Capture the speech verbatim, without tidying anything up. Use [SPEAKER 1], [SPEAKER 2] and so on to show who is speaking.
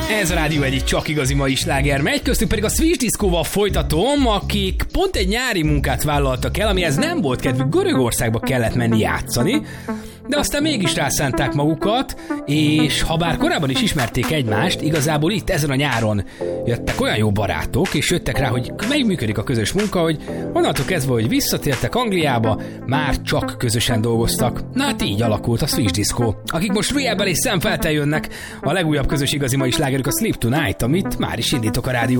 [SPEAKER 1] Ez a Rádió egyik csak igazi mai sláger megy, köztük pedig a Switch Disco-val folytatom, akik pont egy nyári munkát vállaltak el, amihez nem volt kedvük, Görögországba kellett menni játszani, de aztán mégis rászánták magukat, és ha bár korábban is ismerték egymást, igazából itt ezen a nyáron jöttek olyan jó barátok, és jöttek rá, hogy megműködik a közös munka, hogy onnantól kezdve, hogy visszatértek Angliába, már csak közösen dolgoztak. Na hát így alakult a Switch Disco, akik most Riebel és Sam Felten jönnek. A legújabb közös igazi mai slágerük a Sleep Tonight, amit már is indítok a rádió